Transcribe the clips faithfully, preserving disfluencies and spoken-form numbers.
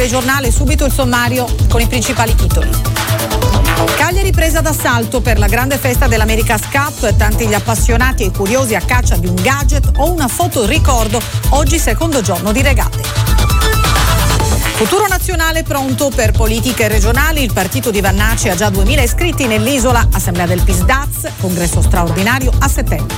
telegiornale, subito il sommario con i principali titoli. Cagliari presa d'assalto per la grande festa dell'America's Cup, tanti gli appassionati e i curiosi a caccia di un gadget o una foto ricordo, oggi secondo giorno di regate. Futuro nazionale pronto per politiche regionali, il partito di Vannacci ha già duemila iscritti nell'isola, assemblea del P I S D A Z, congresso straordinario a settembre.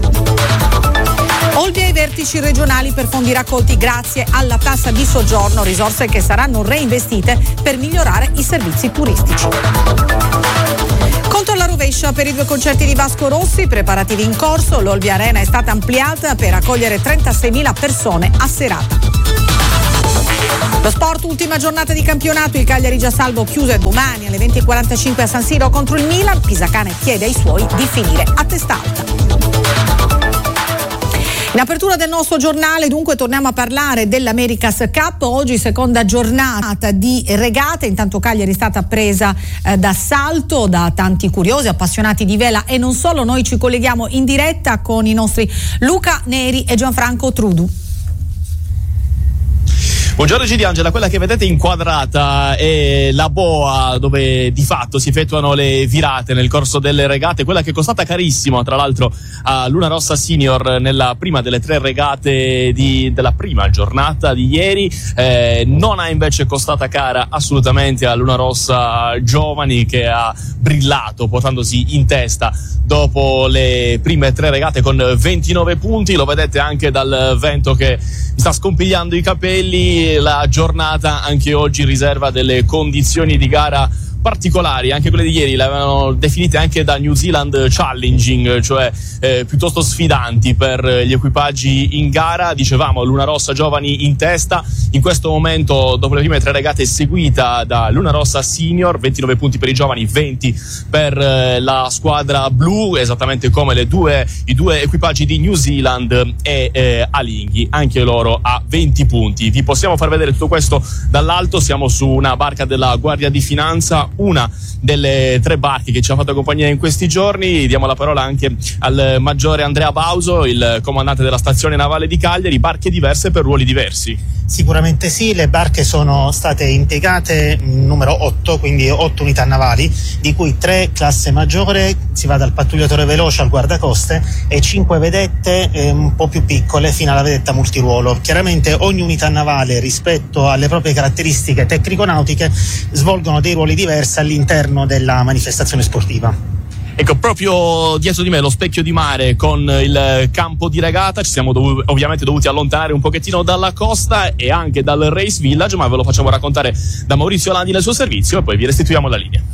Olbia ai vertici regionali per fondi raccolti grazie alla tassa di soggiorno, risorse che saranno reinvestite per migliorare i servizi turistici. Conto alla rovescia per i due concerti di Vasco Rossi, preparativi in corso, l'Olbia Arena è stata ampliata per accogliere trentaseimila persone a serata. Lo sport, ultima giornata di campionato, il Cagliari già salvo chiuso domani alle venti e quarantacinque a San Siro contro il Milan, Pisacane chiede ai suoi di finire a testa alta. In apertura del nostro giornale dunque torniamo a parlare dell'America's Cup, oggi seconda giornata di regate, intanto Cagliari è stata presa eh, d'assalto da tanti curiosi, appassionati di vela e non solo. Noi ci colleghiamo in diretta con i nostri Luca Neri e Gianfranco Trudu. Buongiorno G. D'Angela, quella che vedete inquadrata è la boa dove di fatto si effettuano le virate nel corso delle regate, quella che è costata carissimo tra l'altro a Luna Rossa Senior nella prima delle tre regate di, della prima giornata di ieri, eh, non ha invece costata cara assolutamente a Luna Rossa Giovani, che ha brillato portandosi in testa dopo le prime tre regate con ventinove punti. Lo vedete anche dal vento che mi sta scompigliando i capelli. La giornata anche oggi riserva delle condizioni di gara particolari, anche quelle di ieri le avevano definite anche da New Zealand challenging, cioè eh, piuttosto sfidanti per gli equipaggi in gara. Dicevamo Luna Rossa Giovani in testa, in questo momento dopo le prime tre regate è seguita da Luna Rossa Senior, ventinove punti per i giovani, venti per eh, la squadra blu, esattamente come le due, i due equipaggi di New Zealand e eh, Alinghi, anche loro a venti punti. Vi possiamo far vedere tutto questo dall'alto, siamo su una barca della Guardia di Finanza, una delle tre barche che ci ha fatto compagnia in questi giorni. Diamo la parola anche al maggiore Andrea Bauso, il comandante della stazione navale di Cagliari. Barche diverse per ruoli diversi? Sicuramente sì, le barche sono state impiegate numero otto, quindi otto unità navali, di cui tre classe maggiore, si va dal pattugliatore veloce al guardacoste, e cinque vedette eh, un po' più piccole fino alla vedetta multiruolo. Chiaramente ogni unità navale rispetto alle proprie caratteristiche tecnico-nautiche svolgono dei ruoli diversi all'interno della manifestazione sportiva. Ecco, proprio dietro di me lo specchio di mare con il campo di regata, ci siamo dov- ovviamente dovuti allontanare un pochettino dalla costa e anche dal Race Village, ma ve lo facciamo raccontare da Maurizio Landi nel suo servizio e poi vi restituiamo la linea.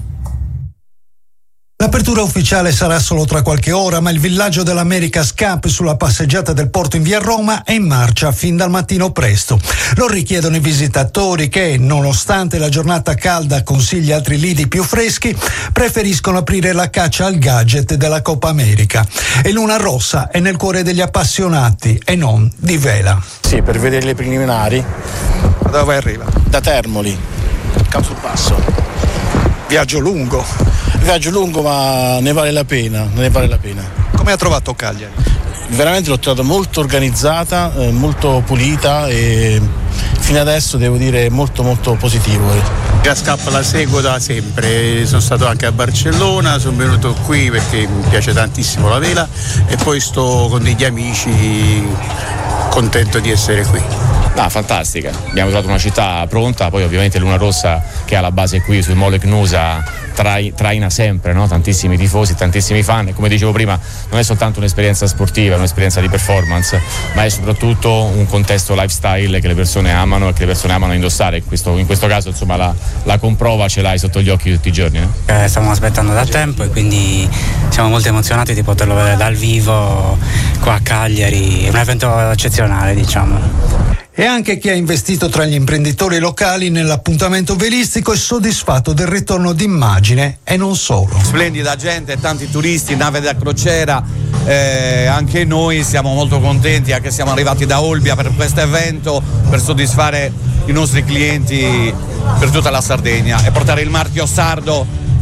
L'apertura ufficiale sarà solo tra qualche ora, ma il villaggio dell'America's Cup sulla passeggiata del porto in via Roma è in marcia fin dal mattino presto. Lo richiedono i visitatori che, nonostante la giornata calda consigli altri lidi più freschi, preferiscono aprire la caccia al gadget della Coppa America. E Luna Rossa è nel cuore degli appassionati e non di vela. Sì, per vedere le preliminari. Da dove arriva? Da Termoli, Campo sul Passo. Viaggio lungo. Viaggio lungo, ma ne vale la pena, ne vale la pena. Come ha trovato Cagliari? Veramente l'ho trovata molto organizzata, eh, molto pulita e fino adesso devo dire molto molto positivo. La Cup la seguo da sempre, sono stato anche a Barcellona, sono venuto qui perché mi piace tantissimo la vela e poi sto con degli amici, contento di essere qui. Ah, fantastica, abbiamo trovato una città pronta, poi ovviamente Luna Rossa che ha la base qui sul Mole Cnusa trai, traina sempre, no? Tantissimi tifosi, tantissimi fan e come dicevo prima non è soltanto un'esperienza sportiva, è un'esperienza di performance, ma è soprattutto un contesto lifestyle che le persone amano e che le persone amano indossare. In questo, in questo caso insomma la, la comprova ce l'hai sotto gli occhi tutti i giorni, no? Eh, stavamo aspettando da tempo e quindi siamo molto emozionati di poterlo vedere dal vivo qua a Cagliari, è un evento eccezionale, diciamo. E anche chi ha investito tra gli imprenditori locali nell'appuntamento velistico è soddisfatto del ritorno d'immagine e non solo. Splendida gente, tanti turisti, nave da crociera, eh, anche noi siamo molto contenti, anche siamo arrivati da Olbia per questo evento, per soddisfare i nostri clienti per tutta la Sardegna e portare il marchio sardo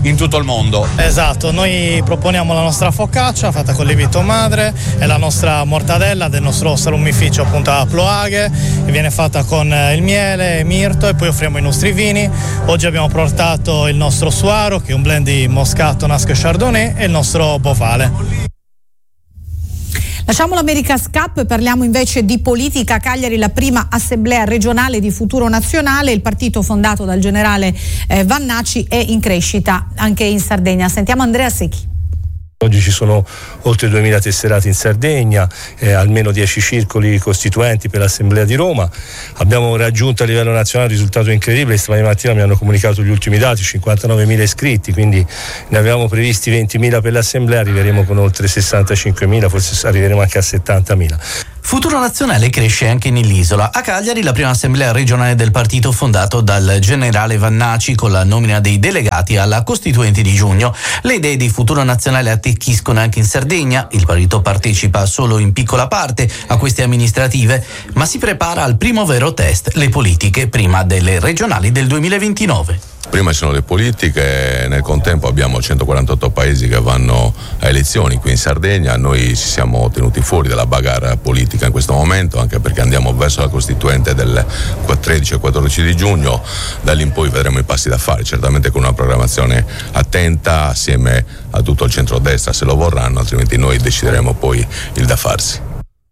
in tutto il mondo. Esatto, noi proponiamo la nostra focaccia fatta con lievito madre e la nostra mortadella del nostro salumificio appunto a Ploaghe, che viene fatta con il miele e mirto, e poi offriamo i nostri vini. Oggi abbiamo portato il nostro Suaro, che è un blend di Moscato, Nasco e Chardonnay, e il nostro Bovale. Lasciamo l'America's Cup e parliamo invece di politica. A Cagliari la prima assemblea regionale di Futuro Nazionale, il partito fondato dal generale eh, Vannacci è in crescita anche in Sardegna. Sentiamo Andrea Secchi. Oggi ci sono oltre duemila tesserati in Sardegna, eh, almeno dieci circoli costituenti per l'Assemblea di Roma. Abbiamo raggiunto a livello nazionale un risultato incredibile. Stamani mattina mi hanno comunicato gli ultimi dati, cinquantanovemila iscritti, quindi ne avevamo previsti ventimila per l'Assemblea, arriveremo con oltre sessantacinquemila, forse arriveremo anche a settantamila. Futuro Nazionale cresce anche nell'isola. A Cagliari la prima assemblea regionale del partito fondato dal generale Vannacci con la nomina dei delegati alla Costituente di giugno. Le idee di Futuro Nazionale attecchiscono anche in Sardegna. Il partito partecipa solo in piccola parte a queste amministrative, ma si prepara al primo vero test, le politiche prima delle regionali del duemilaventinove. Prima ci sono le politiche, nel contempo abbiamo centoquarantotto paesi che vanno a elezioni qui in Sardegna. Noi ci siamo tenuti fuori dalla bagarre politica in questo momento, anche perché andiamo verso la Costituente del tredici e quattordici di giugno. Da lì in poi vedremo i passi da fare, certamente con una programmazione attenta assieme a tutto il centrodestra se lo vorranno, altrimenti noi decideremo poi il da farsi.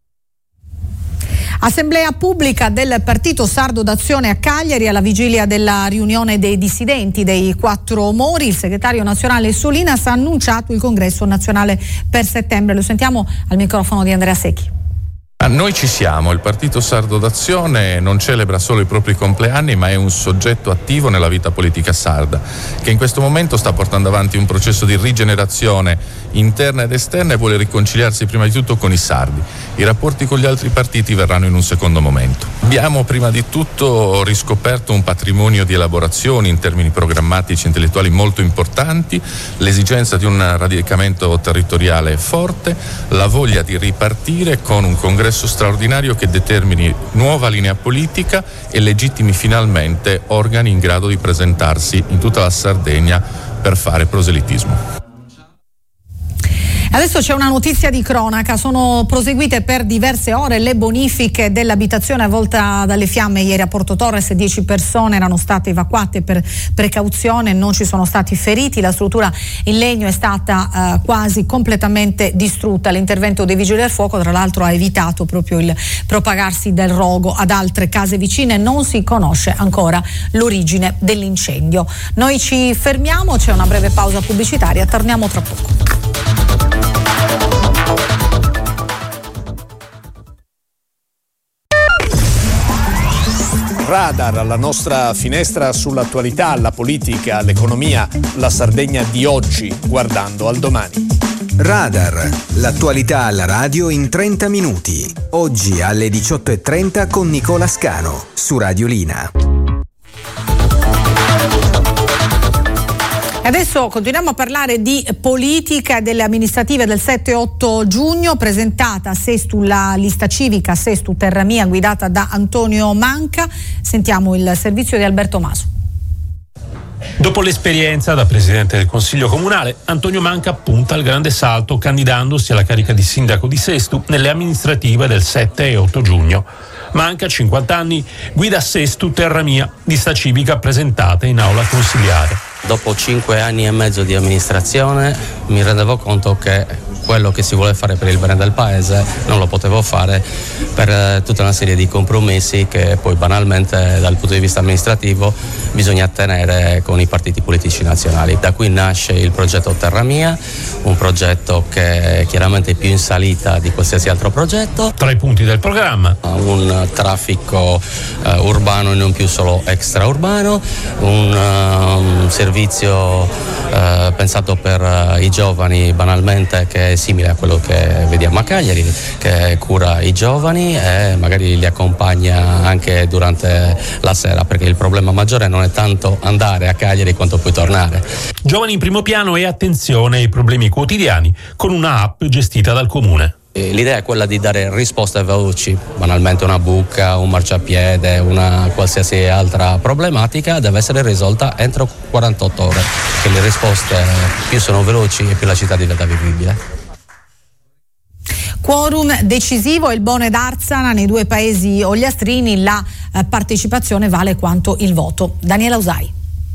Assemblea pubblica del Partito Sardo d'Azione a Cagliari alla vigilia della riunione dei dissidenti dei Quattro Mori. Il segretario nazionale Solinas ha annunciato il congresso nazionale per settembre. Lo sentiamo al microfono di Andrea Secchi. Noi ci siamo, il Partito Sardo d'Azione non celebra solo i propri compleanni, ma è un soggetto attivo nella vita politica sarda, che in questo momento sta portando avanti un processo di rigenerazione interna ed esterna e vuole riconciliarsi prima di tutto con i sardi. I rapporti con gli altri partiti verranno in un secondo momento. Abbiamo prima di tutto riscoperto un patrimonio di elaborazioni in termini programmatici e intellettuali molto importanti, l'esigenza di un radicamento territoriale forte, la voglia di ripartire con un congresso straordinario che determini nuova linea politica e legittimi finalmente organi in grado di presentarsi in tutta la Sardegna per fare proselitismo. Adesso c'è una notizia di cronaca. Sono proseguite per diverse ore le bonifiche dell'abitazione avvolta dalle fiamme ieri a Porto Torres. Dieci persone erano state evacuate per precauzione, non ci sono stati feriti. La struttura in legno è stata eh, quasi completamente distrutta. L'intervento dei vigili del fuoco tra l'altro ha evitato proprio il propagarsi del rogo ad altre case vicine. Non si conosce ancora l'origine dell'incendio. Noi ci fermiamo, c'è una breve pausa pubblicitaria, torniamo tra poco. Radar, la nostra finestra sull'attualità, la politica, l'economia, la Sardegna di oggi, guardando al domani. Radar, l'attualità alla radio in trenta minuti. Oggi alle diciotto e trenta con Nicola Scano, su Radio Lina. Adesso continuiamo a parlare di politica e delle amministrative del sette e otto giugno, presentata a Sestu la lista civica Sestu Terra Mia guidata da Antonio Manca. Sentiamo il servizio di Alberto Maso. Dopo l'esperienza da presidente del Consiglio Comunale, Antonio Manca punta al grande salto candidandosi alla carica di sindaco di Sestu nelle amministrative del sette e otto giugno. Manca, cinquanta anni, guida Sestu Terra Mia, lista civica presentata in aula consiliare. Dopo cinque anni e mezzo di amministrazione mi rendevo conto che quello che si vuole fare per il bene del paese non lo potevo fare per tutta una serie di compromessi che poi banalmente dal punto di vista amministrativo bisogna tenere con i partiti politici nazionali. Da qui nasce il progetto Terra Mia, un progetto che è chiaramente più in salita di qualsiasi altro progetto. Tra i punti del programma: un traffico uh, urbano e non più solo extraurbano, un uh, servizio uh, pensato per uh, i giovani banalmente che è simile a quello che vediamo a Cagliari, che cura i giovani e magari li accompagna anche durante la sera, perché il problema maggiore non è tanto andare a Cagliari quanto poi tornare. Giovani in primo piano e attenzione ai problemi quotidiani con una app gestita dal comune. L'idea è quella di dare risposte veloci, banalmente una buca, un marciapiede, una qualsiasi altra problematica deve essere risolta entro quarantotto ore, che le risposte più sono veloci e più la città diventa vivibile. Quorum decisivo, il Bono ed Arzana nei due paesi ogliastrini, la eh, partecipazione vale quanto il voto. Daniela Usai.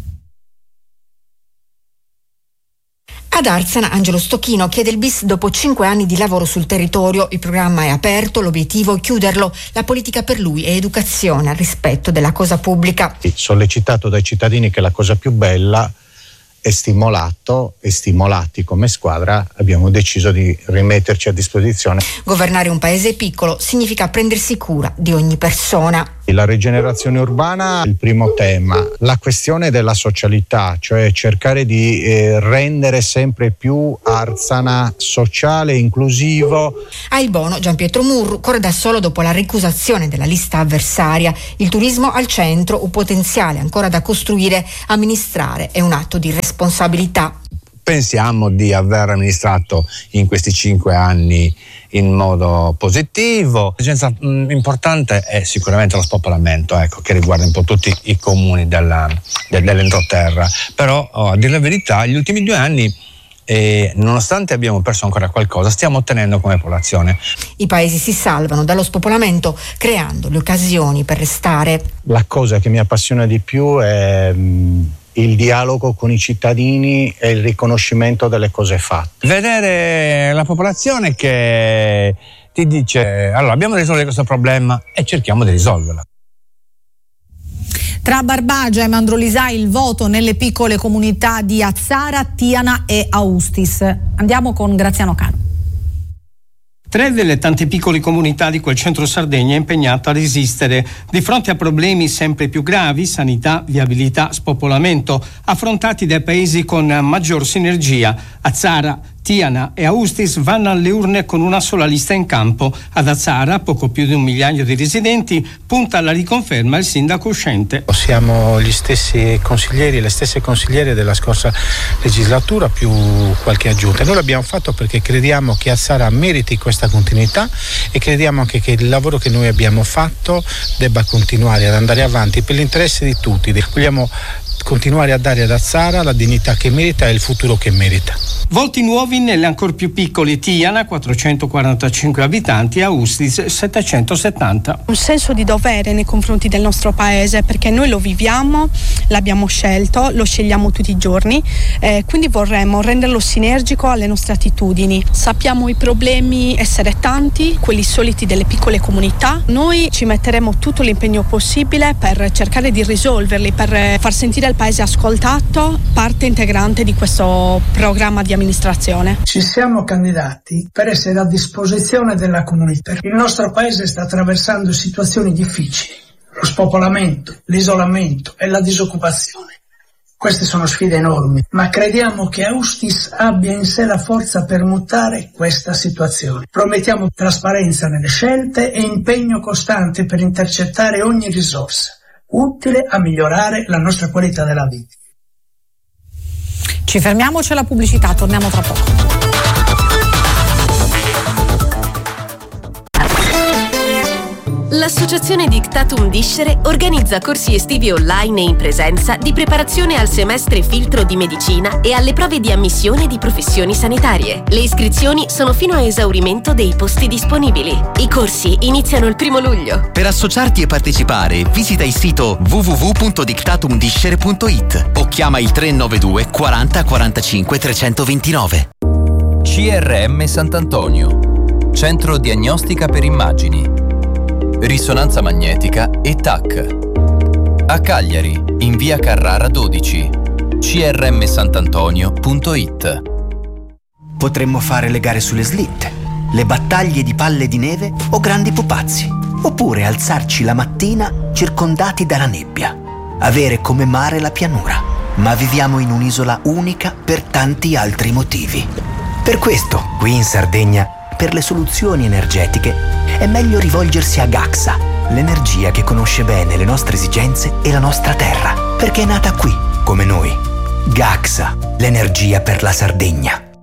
Ad Arzana Angelo Stocchino chiede il bis dopo cinque anni di lavoro sul territorio. Il programma è aperto, l'obiettivo è chiuderlo. La politica per lui è educazione al rispetto della cosa pubblica. Sollecitato dai cittadini che la cosa più bella è stimolato e stimolati come squadra abbiamo deciso di rimetterci a disposizione. Governare un paese piccolo significa prendersi cura di ogni persona. La rigenerazione urbana è il primo tema, la questione della socialità, cioè cercare di eh, rendere sempre più Arzana sociale, inclusivo. A Il Bono Gian Pietro Murru corre da solo dopo la ricusazione della lista avversaria. Il turismo al centro, un potenziale ancora da costruire, amministrare è un atto di responsabilità. Pensiamo di aver amministrato in questi cinque anni in modo positivo. L'esigenza mh, importante è sicuramente lo spopolamento, ecco, che riguarda un po' tutti i comuni della, del, dell'entroterra. Però, oh, a dire la verità, gli ultimi due anni, eh, nonostante abbiamo perso ancora qualcosa, stiamo ottenendo come popolazione. I paesi si salvano dallo spopolamento creando le occasioni per restare. La cosa che mi appassiona di più è mh, il dialogo con i cittadini e il riconoscimento delle cose fatte. Vedere la popolazione che ti dice allora abbiamo risolto questo problema e cerchiamo di risolverla. Tra Barbagia e Mandrolisai il voto nelle piccole comunità di Azzara, Tiana e Austis. Andiamo con Graziano Cano. Tre delle tante piccole comunità di quel centro Sardegna è impegnato a resistere di fronte a problemi sempre più gravi, sanità, viabilità, spopolamento, affrontati dai paesi con maggior sinergia. Azzara, Tiana e Austis vanno alle urne con una sola lista in campo. Ad Azzara, poco più di un migliaio di residenti, punta alla riconferma il sindaco uscente. Siamo gli stessi consiglieri, le stesse consigliere della scorsa legislatura più qualche aggiunta. Noi l'abbiamo fatto perché crediamo che Azzara meriti questa continuità e crediamo anche che il lavoro che noi abbiamo fatto debba continuare ad andare avanti per l'interesse di tutti. Vogliamo continuare a dare ad Azzara la dignità che merita e il futuro che merita. Volti nuovi nelle ancor più piccole Tiana, quattrocentoquarantacinque abitanti, e Austis, settecentosettanta. Un senso di dovere nei confronti del nostro paese, perché noi lo viviamo, l'abbiamo scelto, lo scegliamo tutti i giorni, eh, quindi vorremmo renderlo sinergico alle nostre attitudini. Sappiamo i problemi essere tanti, quelli soliti delle piccole comunità. Noi ci metteremo tutto l'impegno possibile per cercare di risolverli, per far sentire il paese ascoltato, parte integrante di questo programma di amministrazione. Ci siamo candidati per essere a disposizione della comunità. Il nostro paese sta attraversando situazioni difficili, lo spopolamento, l'isolamento e la disoccupazione. Queste sono sfide enormi, ma crediamo che Austis abbia in sé la forza per mutare questa situazione. Promettiamo trasparenza nelle scelte e impegno costante per intercettare ogni risorsa utile a migliorare la nostra qualità della vita. Ci fermiamo, c'è la pubblicità, torniamo tra poco. L'associazione Dictatum Discere organizza corsi estivi online e in presenza di preparazione al semestre filtro di medicina e alle prove di ammissione di professioni sanitarie. Le iscrizioni sono fino a esaurimento dei posti disponibili. I corsi iniziano il primo luglio. Per associarti e partecipare, visita il sito w w w punto dictatum discere punto i t o chiama il tre nove due quaranta quarantacinque trecentoventinove. C R M Sant'Antonio, Centro Diagnostica per Immagini, Risonanza Magnetica e T A C. A Cagliari, in via Carrara dodici, c r m santantonio punto i t. Potremmo fare le gare sulle slitte, le battaglie di palle di neve o grandi pupazzi, oppure alzarci la mattina circondati dalla nebbia, avere come mare la pianura. Ma viviamo in un'isola unica per tanti altri motivi. Per questo, qui in Sardegna, per le soluzioni energetiche è meglio rivolgersi a Gaxa, l'energia che conosce bene le nostre esigenze e la nostra terra, perché è nata qui, come noi. Gaxa, l'energia per la Sardegna.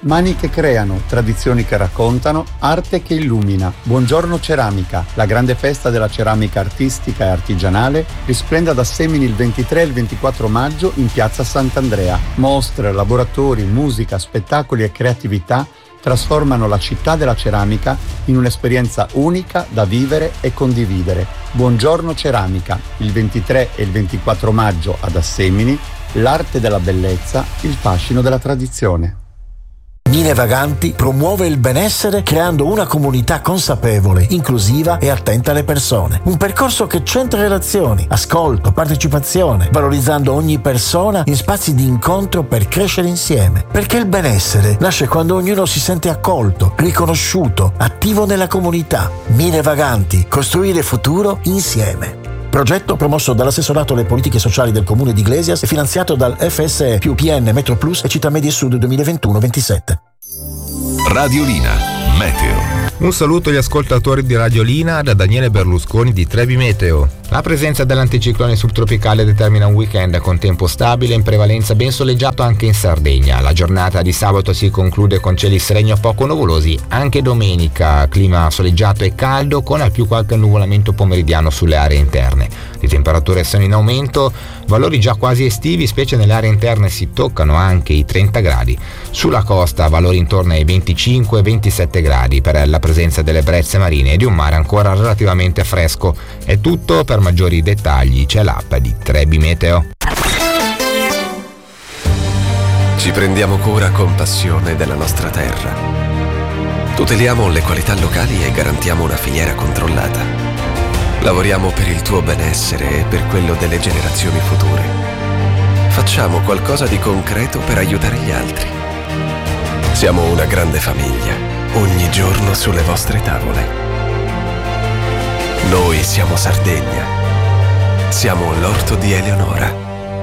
Mani che creano, tradizioni che raccontano, arte che illumina. Buongiorno Ceramica, la grande festa della ceramica artistica e artigianale, risplende ad Assemini il ventitré e il ventiquattro maggio in piazza Sant'Andrea. Mostre, laboratori, musica, spettacoli e creatività trasformano la città della ceramica in un'esperienza unica da vivere e condividere. Buongiorno Ceramica, il ventitré e il ventiquattro maggio ad Assemini, l'arte della bellezza, il fascino della tradizione. Mine Vaganti promuove il benessere creando una comunità consapevole, inclusiva e attenta alle persone. Un percorso che centra relazioni, ascolto, partecipazione, valorizzando ogni persona in spazi di incontro per crescere insieme. Perché il benessere nasce quando ognuno si sente accolto, riconosciuto, attivo nella comunità. Mine Vaganti, costruire futuro insieme. Progetto promosso dall'assessorato alle politiche sociali del comune di Iglesias e finanziato dal F S E più P N Metro Plus e Città Media Sud duemilaventuno ventisette. Radiolina Meteo. Un saluto agli ascoltatori di Radiolina da Daniele Berlusconi di Trebi Meteo. La presenza dell'anticiclone subtropicale determina un weekend con tempo stabile in prevalenza ben soleggiato anche in Sardegna. La giornata di sabato si conclude con cieli sereni o poco nuvolosi, anche domenica clima soleggiato e caldo con al più qualche annuvolamento pomeridiano sulle aree interne. Le temperature sono in aumento, valori già quasi estivi, specie nelle aree interne si toccano anche i trenta gradi. Sulla costa valori intorno ai venticinque ventisette gradi per la presenza delle brezze marine e di un mare ancora relativamente fresco. È tutto, per maggiori dettagli c'è l'app di Trebi Meteo. Ci prendiamo cura con passione della nostra terra. Tuteliamo le qualità locali e garantiamo una filiera controllata. Lavoriamo per il tuo benessere e per quello delle generazioni future. Facciamo qualcosa di concreto per aiutare gli altri. Siamo una grande famiglia, ogni giorno sulle vostre tavole. Noi siamo Sardegna. Siamo l'orto di Eleonora.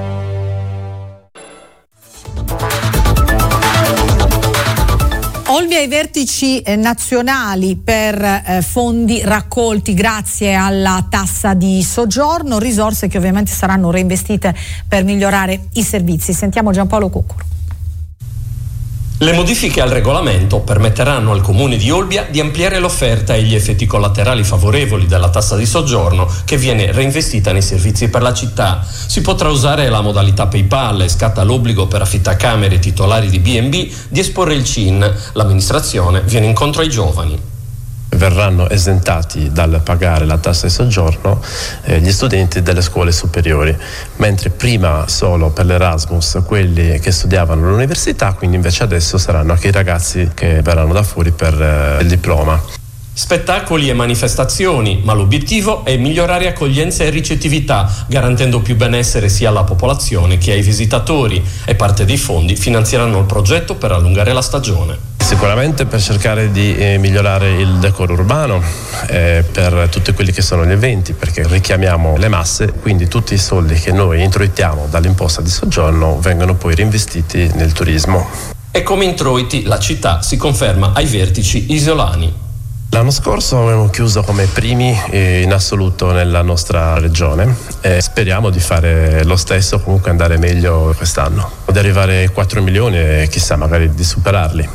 Olbia ai vertici eh, nazionali per eh, fondi raccolti grazie alla tassa di soggiorno, risorse che ovviamente saranno reinvestite per migliorare i servizi. Sentiamo Giampaolo Cuccuru. Le modifiche al regolamento permetteranno al Comune di Olbia di ampliare l'offerta e gli effetti collaterali favorevoli della tassa di soggiorno che viene reinvestita nei servizi per la città. Si potrà usare la modalità PayPal e scatta l'obbligo per affittacamere e titolari di B and B di esporre il C I N. L'amministrazione viene incontro ai giovani. Verranno esentati dal pagare la tassa di soggiorno eh, gli studenti delle scuole superiori, mentre prima solo per l'Erasmus quelli che studiavano all'università, quindi invece adesso saranno anche i ragazzi che verranno da fuori per eh, il diploma. Spettacoli e manifestazioni, ma l'obiettivo è migliorare accoglienza e ricettività, garantendo più benessere sia alla popolazione che ai visitatori, e parte dei fondi finanzieranno il progetto per allungare la stagione. Sicuramente per cercare di eh, migliorare il decoro urbano, eh, per tutti quelli che sono gli eventi, perché richiamiamo le masse, quindi tutti i soldi che noi introitiamo dall'imposta di soggiorno vengono poi reinvestiti nel turismo. E come introiti la città si conferma ai vertici isolani. L'anno scorso abbiamo chiuso come primi in assoluto nella nostra regione e speriamo di fare lo stesso, comunque andare meglio quest'anno, di arrivare ai quattro milioni e chissà magari di superarli.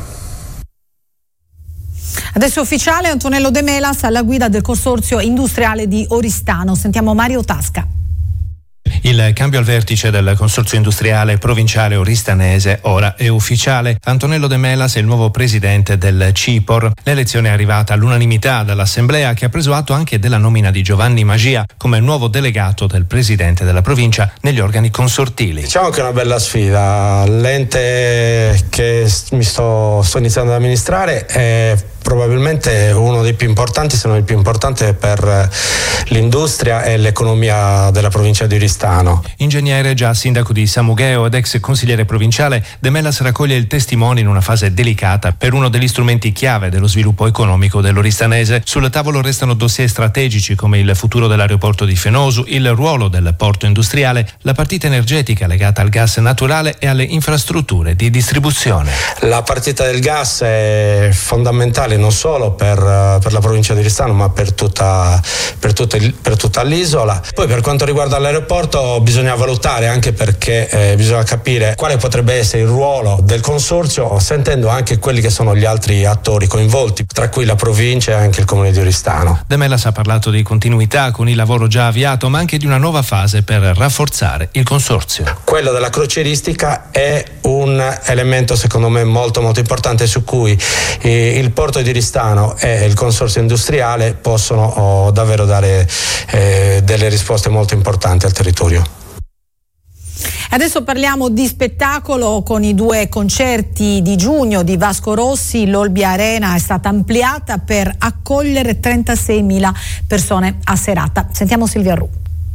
Adesso è ufficiale, Antonello De Melas alla guida del consorzio industriale di Oristano. Sentiamo Mario Tasca. Il cambio al vertice del consorzio industriale provinciale oristanese ora è ufficiale. Antonello De Melas è il nuovo presidente del C I P O R. L'elezione è arrivata all'unanimità dall'assemblea, che ha preso atto anche della nomina di Giovanni Magia come nuovo delegato del presidente della provincia negli organi consortili. Diciamo che è una bella sfida. L'ente che mi sto, sto iniziando ad amministrare è probabilmente uno dei più importanti, se non il più importante per l'industria e l'economia della provincia di Oristano. Ingegnere, già sindaco di Samugheo ed ex consigliere provinciale, De Melas raccoglie il testimone in una fase delicata per uno degli strumenti chiave dello sviluppo economico dell'oristanese. Sul tavolo restano dossier strategici come il futuro dell'aeroporto di Fenosu, il ruolo del porto industriale, la partita energetica legata al gas naturale e alle infrastrutture di distribuzione. La partita del gas è fondamentale non solo per, per la provincia di Oristano ma per tutta, per, tutta, per tutta l'isola. Poi per quanto riguarda l'aeroporto bisogna valutare, anche perché eh, bisogna capire quale potrebbe essere il ruolo del consorzio, sentendo anche quelli che sono gli altri attori coinvolti, tra cui la provincia e anche il comune di Oristano. De Mellas ha parlato di continuità con il lavoro già avviato, ma anche di una nuova fase per rafforzare il consorzio. Quello della crocieristica è un elemento secondo me molto molto importante, su cui eh, il porto di Oristano e il consorzio industriale possono oh, davvero dare eh, delle risposte molto importanti al territorio. Adesso parliamo di spettacolo con i due concerti di giugno di Vasco Rossi. L'Olbia Arena è stata ampliata per accogliere trentaseimila persone a serata. Sentiamo Silvia Ru.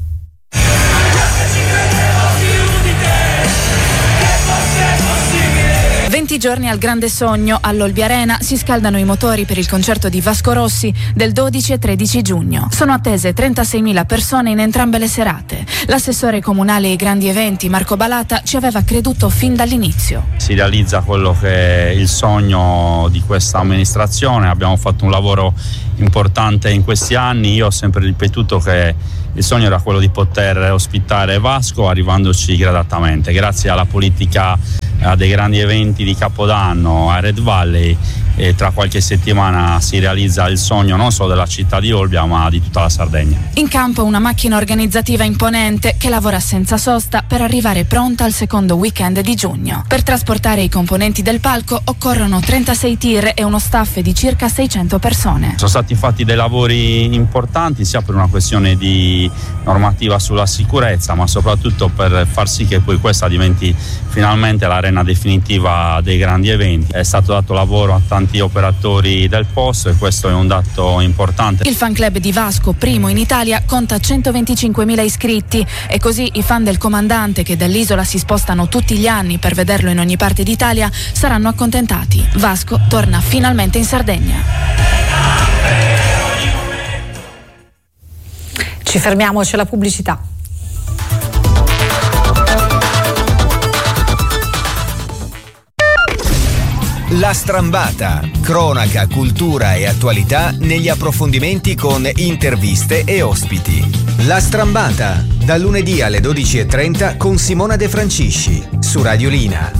venti giorni al grande sogno, all'Olbia Arena si scaldano i motori per il concerto di Vasco Rossi del dodici e tredici giugno. Sono attese trentaseimila persone in entrambe le serate. L'assessore comunale ai grandi eventi Marco Balata ci aveva creduto fin dall'inizio. Si realizza quello che è il sogno di questa amministrazione. Abbiamo fatto un lavoro importante in questi anni. Io ho sempre ripetuto che il sogno era quello di poter ospitare Vasco arrivandoci gradatamente, grazie alla politica eh, dei grandi eventi di Capodanno a Red Valley. E tra qualche settimana si realizza il sogno non solo della città di Olbia ma di tutta la Sardegna. In campo una macchina organizzativa imponente che lavora senza sosta per arrivare pronta al secondo weekend di giugno. Per trasportare i componenti del palco occorrono trentasei tir e uno staff di circa seicento persone. Sono stati fatti dei lavori importanti sia per una questione di normativa sulla sicurezza, ma soprattutto per far sì che poi questa diventi finalmente l'arena definitiva dei grandi eventi. È stato dato lavoro a tanti operatori del posto e questo è un dato importante. Il fan club di Vasco, primo in Italia, conta centoventicinquemila iscritti e così i fan del comandante, che dall'isola si spostano tutti gli anni per vederlo in ogni parte d'Italia, saranno accontentati. Vasco torna finalmente in Sardegna. Ci fermiamo, c'è la pubblicità. La Strambata, cronaca, cultura e attualità negli approfondimenti con interviste e ospiti. La Strambata, dal lunedì alle dodici e trenta con Simona De Francisci, su Radiolina.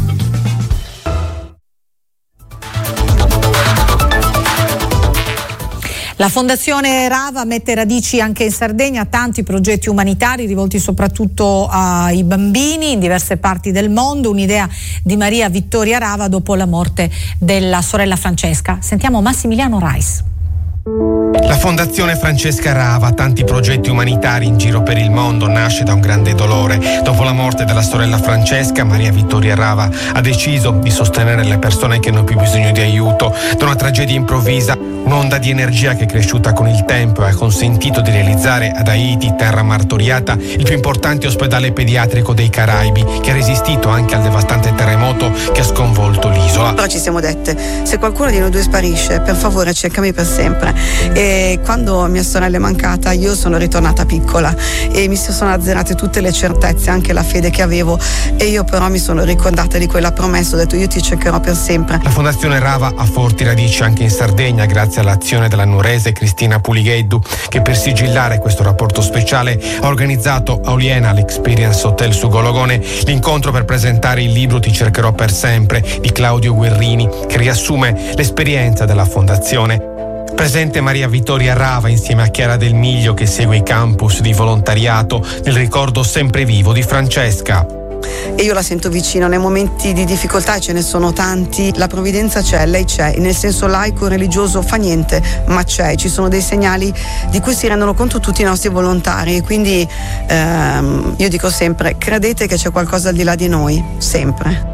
La Fondazione Rava mette radici anche in Sardegna, tanti progetti umanitari rivolti soprattutto ai bambini in diverse parti del mondo, un'idea di Maria Vittoria Rava dopo la morte della sorella Francesca. Sentiamo Massimiliano Rais. La Fondazione Francesca Rava, tanti progetti umanitari in giro per il mondo, nasce da un grande dolore. Dopo la morte della sorella Francesca, Maria Vittoria Rava ha deciso di sostenere le persone che hanno più bisogno di aiuto. Da una tragedia improvvisa, un'onda di energia che è cresciuta con il tempo e ha consentito di realizzare ad Haiti, terra martoriata, il più importante ospedale pediatrico dei Caraibi, che ha resistito anche al devastante terremoto che ha sconvolto l'isola. Però ci siamo dette, se qualcuno di noi due sparisce, per favore cercami per sempre. E quando mia sorella è mancata io sono ritornata piccola e mi si sono azzerate tutte le certezze, anche la fede che avevo, e io però mi sono ricordata di quella promessa, ho detto io ti cercherò per sempre. La Fondazione Rava ha forti radici anche in Sardegna grazie all'azione della nuorese Cristina Puligheddu, che per sigillare questo rapporto speciale ha organizzato a Oliena all'Experience Hotel su Gologone l'incontro per presentare il libro Ti cercherò per sempre di Claudio Guerrini, che riassume l'esperienza della Fondazione. Presente Maria Vittoria Rava insieme a Chiara Del Miglio, che segue i campus di volontariato nel ricordo sempre vivo di Francesca. E io la sento vicino nei momenti di difficoltà, e ce ne sono tanti. La provvidenza c'è, lei c'è, nel senso laico, religioso fa niente, ma c'è, ci sono dei segnali di cui si rendono conto tutti i nostri volontari, e quindi ehm, io dico sempre, credete che c'è qualcosa al di là di noi, sempre.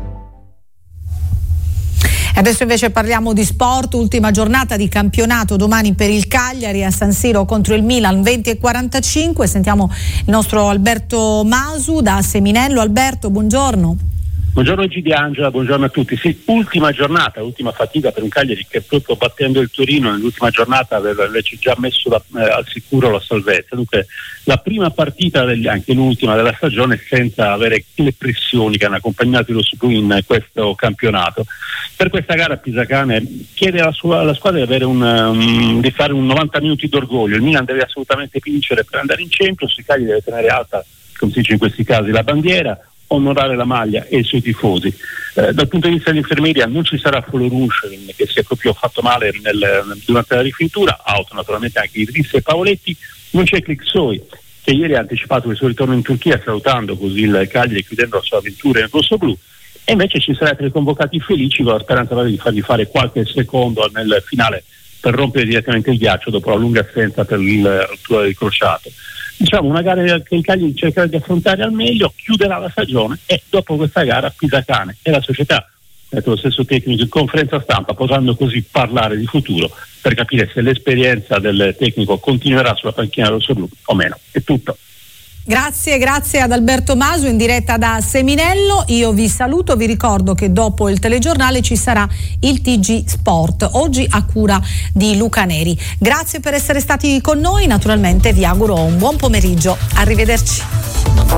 Adesso invece parliamo di sport, ultima giornata di campionato domani per il Cagliari a San Siro contro il Milan, venti e quarantacinque. Sentiamo il nostro Alberto Masu da Seminello. Alberto, buongiorno. Buongiorno Gigi Angela, buongiorno a tutti. Sì, ultima giornata, ultima fatica per un Cagliari che proprio battendo il Torino nell'ultima giornata aveva invece già messo da, eh, al sicuro la salvezza. Dunque la prima partita, degli, anche l'ultima della stagione, senza avere le pressioni che hanno accompagnato i rossoblu in questo campionato. Per questa gara Pisacane chiede alla, sua, alla squadra di, avere un, um, di fare un novanta minuti d'orgoglio. Il Milan deve assolutamente vincere per andare in Champions, il Cagliari deve tenere alta, come si dice in questi casi, la bandiera, onorare la maglia e i suoi tifosi. Eh, dal punto di vista dell'infermeria non ci sarà Folo Rouge che si è proprio fatto male nel, durante la rifinitura, auto naturalmente anche Idriss e Pavoletti, non c'è Clixoi che ieri ha anticipato il suo ritorno in Turchia salutando così il Cagliari chiudendo la sua avventura nel rossoblu, e invece ci sarebbero i convocati felici con la speranza di fargli fare qualche secondo nel finale per rompere direttamente il ghiaccio dopo la lunga assenza per il tuo incrociato. Diciamo una gara che il Cagliari cercherà di affrontare al meglio, chiuderà la stagione e dopo questa gara Pisacane e la società, detto lo stesso tecnico in conferenza stampa, potranno così parlare di futuro per capire se l'esperienza del tecnico continuerà sulla panchina rossoblu o meno. È tutto. Grazie, grazie ad Alberto Masu in diretta da Seminello. Io vi saluto, vi ricordo che dopo il telegiornale ci sarà il T G Sport, oggi a cura di Luca Neri. Grazie per essere stati con noi, naturalmente vi auguro un buon pomeriggio. Arrivederci.